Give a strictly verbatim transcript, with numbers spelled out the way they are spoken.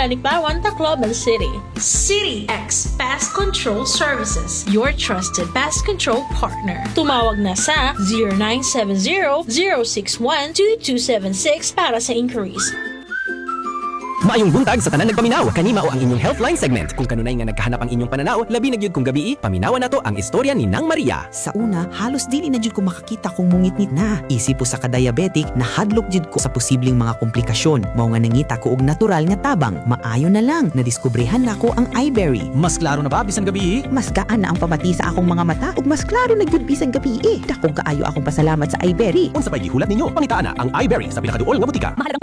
Balikbayan, Tacloban City. City X Pest Control Services, your trusted pest control partner. Tumawag na sa zero nine seven zero, zero six one, two two seven six para sa inquiries. Maayong buntag sa tanan nagpaminaw. Kani mao ang inyong Healthline segment. Kung kanunay nga nagkahanap ang inyong pananaw, labi na gyud kung gabi, paminawan nato ang istorya ni Nang Maria. Sa una, halos dili na jud ko makakita kung mungit-ngit na. Isip po sa ka-diabetic, nahadlok jud ko sa posibleng mga komplikasyon. Mao nga nangita ko og natural nga tabang. Maayo na lang, nadiskubrehan na ko ang iBerry. Mas klaro na ba bisan gabi? Mas gaan na ang pamati sa akong mga mata ug mas klaro na gyud bisan gabi. Dakong kaayo akong pasalamat sa iBerry. Unsa pay gihulat ninyo? Pangitaan na ang iBerry sa pinakaduol nga butika. Mahalagang